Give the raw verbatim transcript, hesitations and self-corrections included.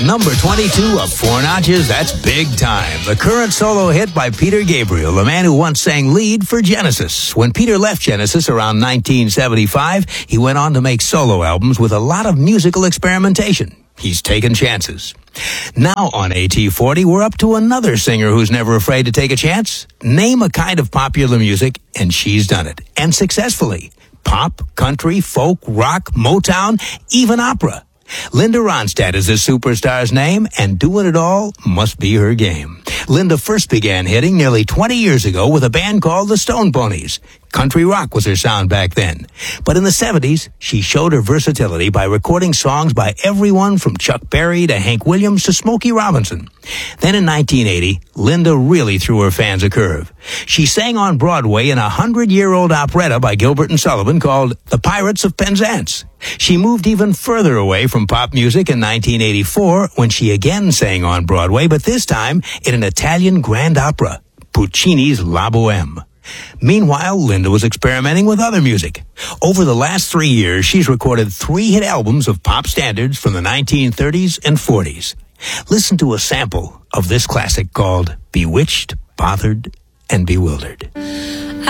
Number twenty-two of Four Notches, that's Big Time. The current solo hit by Peter Gabriel, the man who once sang lead for Genesis. When Peter left Genesis around nineteen seventy-five, he went on to make solo albums with a lot of musical experimentation. He's taken chances. Now on A T forty, we're up to another singer who's never afraid to take a chance. Name a kind of popular music, and she's done it. And successfully. Pop, country, folk, rock, Motown, even opera. Linda Ronstadt is this superstar's name, and doing it all must be her game. Linda first began hitting nearly twenty years ago with a band called the Stone Ponies. Country rock was her sound back then. But in the seventies, she showed her versatility by recording songs by everyone from Chuck Berry to Hank Williams to Smokey Robinson. Then in nineteen eighty, Linda really threw her fans a curve. She sang on Broadway in a hundred-year-old operetta by Gilbert and Sullivan called The Pirates of Penzance. She moved even further away from pop music in nineteen eighty-four when she again sang on Broadway, but this time in an Italian grand opera, Puccini's La Bohème. Meanwhile, Linda was experimenting with other music. Over the last three years, she's recorded three hit albums of pop standards from the nineteen thirties and forties. Listen to a sample of this classic called Bewitched, Bothered, and Bewildered.